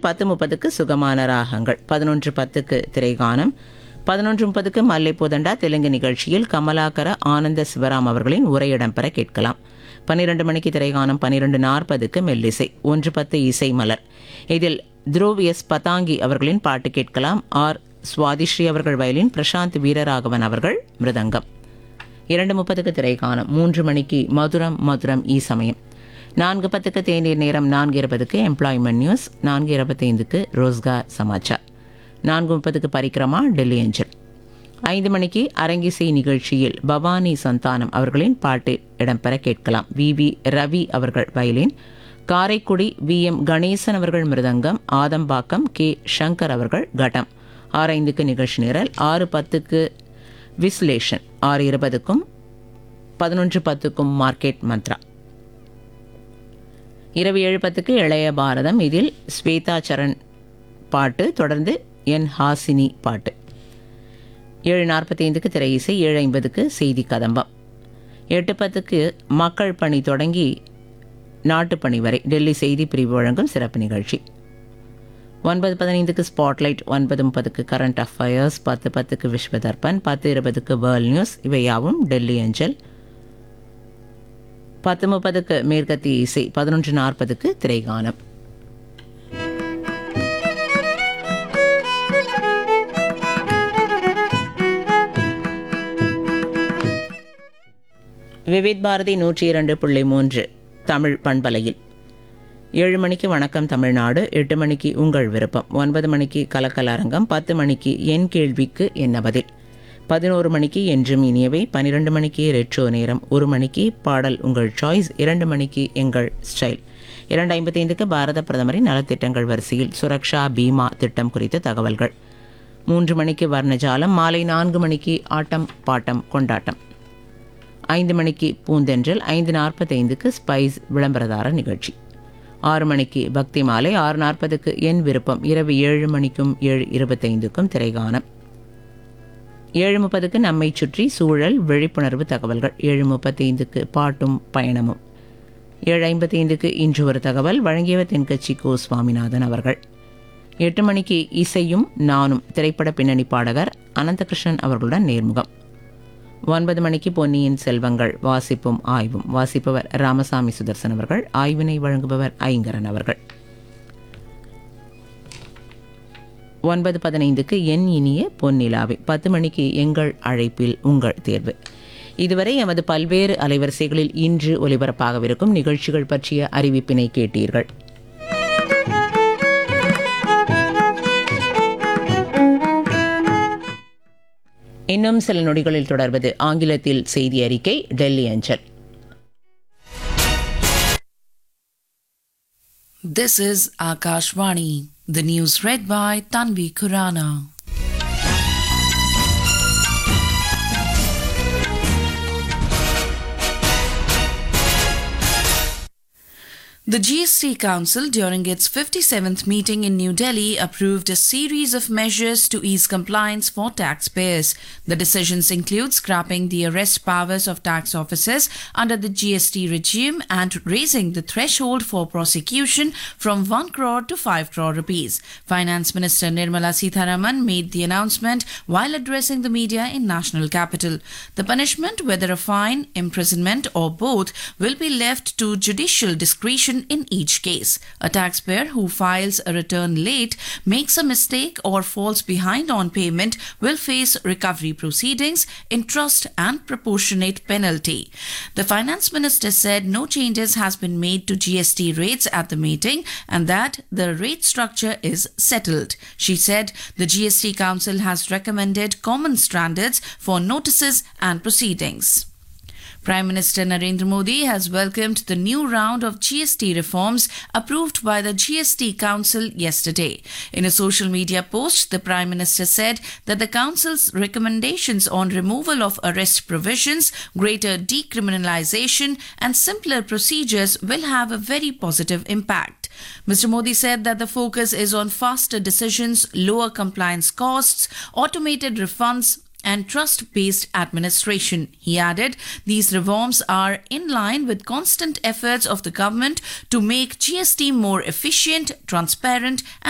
10:30க்கு சுகமான ராகங்கள், 11:10க்கு திரைகானம், 11:30க்கு மல்லைப்பூதண்டா தெலுங்கு நிகழ்ச்சியில் கமலாகர ஆனந்த சிவராம் அவர்களின் உரை இடம்பெற கேட்கலாம். 12 மணிக்கு திரைகானம், 12:40க்கு மெல்லிசை, 1:10 இசை மலர். இதில் த்ருவ் எஸ் பதாங்கி அவர்களின் பாட்டு கேட்கலாம். ஆர் சுவாதிஸ்ரீ அவர்கள் வயலின், பிரசாந்த் வீரராகவன் அவர்கள் மிருதங்கம். 2:30க்கு திரைகானம், 3 மணிக்கு மதுரம் மதுரம் ஈ சமயம், 4:10க்கு தேநீர் நேரம், 4:20க்கு employment news, 4:25க்கு Rozgar Samachar, 4:30க்கு parikrama Delhi angel. 5 மணிக்கு அரங்கிசை நிகழ்ச்சியில் பவானி சந்தானம் அவர்களின் பாட்டு இடம்பெற கேட்கலாம். வி ரவி அவர்கள் வயலின், காரைக்குடி வி.எம். கணேசன் அவர்கள் மிருதங்கம், ஆதம்பாக்கம் கே. சங்கர் அவர்கள் கடம். 6:05க்கு நிகழ்ச்சி நிரல், 6:10க்கு விஸ்லேஷன், 6:20க்கும் 11:10க்கும் மார்க்கெட் மந்த்ரா. இரவு 7:10க்கு இளைய பாரதம். இதில் ஸ்வேதா சரண் பாட்டு, தொடர்ந்து என் ஹாசினி பாட்டு. 7:45க்கு திரை இசை, 7:50க்கு செய்தி கதம்பம், 8:10க்கு மக்கள் பணி தொடங்கி நாட்டுப்பணி வரை டெல்லி செய்தி பிரிவு வழங்கும் சிறப்பு நிகழ்ச்சி. 9:15க்கு ஸ்பாட்லைட், 9:30க்கு கரண்ட் அஃபயர்ஸ், 10:10க்கு விஸ்வ தர்பன், 10:20க்கு வேர்ல்ட் நியூஸ். இவையாவும் டெல்லி ஏஞ்சல். 10:30க்கு மேற்கத்திய இசை, 11:40க்கு திரைகானம். விவித் பாரதி 102.3 தமிழ் பண்பலையில் 7 மணிக்கு வணக்கம் தமிழ்நாடு, 8 மணிக்கு உங்கள் விருப்பம், 9 மணிக்கு கலக்கல் அரங்கம், 10 மணிக்கு என் கேள்விக்கு என்ன பதில், 11 மணிக்கு என்றும் இனியவை, 12 மணிக்கு ரெட்ரோ நேரம், 1 மணிக்கு பாடல் உங்கள் சாய்ஸ், 2 மணிக்கு எங்கள் ஸ்டைல், 2:55க்கு பாரத பிரதமரின் நலத்திட்டங்கள் வரிசையில் சுரக்ஷா பீமா திட்டம் குறித்த தகவல்கள், 3 மணிக்கு வர்ணஜாலம், மாலை 4 மணிக்கு ஆட்டம் பாட்டம் கொண்டாட்டம், 5 மணிக்கு பூந்தென்றல், 5:45க்கு ஸ்பைஸ் விளம்பரதார நிகழ்ச்சி, 6 மணிக்கு பக்தி மாலை, 6:40க்கு என் விருப்பம், இரவு 7 மணிக்கும் 7:25க்கும் திரைகானம், 7:30க்கு நம்மை சுற்றி சூழல் விழிப்புணர்வு தகவல்கள், 7:35க்கு பாட்டும் பயணமும், 7:55க்கு இன்று ஒரு தகவல், வழங்கியவர் தென்கட்சி கோ. சுவாமிநாதன் அவர்கள். 8 மணிக்கு இசையும் நானும், திரைப்பட பின்னணி பாடகர் அனந்தகிருஷ்ணன் அவர்களுடன் நேர்முகம். 9 மணிக்கு பொன்னியின் செல்வங்கள், வாசிப்பும் ஆய்வும், வாசிப்பவர் ராமசாமி சுதர்சன் அவர்கள், ஆய்வினை வழங்குபவர் ஐங்கரன் அவர்கள். 9:15க்கு என் இனிய பொன்னிலாவை, 10 மணிக்கு எங்கள் அழைப்பில் உங்கள் தேர்வு. இதுவரை எமது பல்வேறு அலைவரிசைகளில் இன்று ஒலிபரப்பாகவிருக்கும் நிகழ்ச்சிகள் பற்றிய அறிவிப்பினை கேட்டீர்கள். இன்னும் சில நொடிகளில் தொடர்வது ஆங்கிலத்தில் செய்தி அறிக்கை, டெல்லி அஞ்சல். This is Akashvani. The news read by Tanvi Kurana. The GST Council, during its 57th meeting in New Delhi, approved a series of measures to ease compliance for taxpayers. The decisions include scrapping the arrest powers of tax officers under the GST regime and raising the threshold for prosecution from 1 crore to 5 crore rupees. Finance Minister Nirmala Sitharaman made the announcement while addressing the media in National Capital. The punishment, whether a fine, imprisonment or both, will be left to judicial discretion in each case. A taxpayer who files a return late, makes a mistake or falls behind on payment will face recovery proceedings, interest and proportionate penalty. The Finance Minister said no changes has been made to GST rates at the meeting and that the rate structure is settled. She said the GST Council has recommended common standards for notices and proceedings. Prime Minister Narendra Modi has welcomed the new round of GST reforms approved by the GST Council yesterday. In a social media post, the Prime Minister said that the Council's recommendations on removal of arrest provisions, greater decriminalization and simpler procedures will have a very positive impact. Mr. Modi said that the focus is on faster decisions, lower compliance costs, automated refunds, and trust-based administration. He added, these reforms are in line with constant efforts of the government to make GST more efficient, transparent,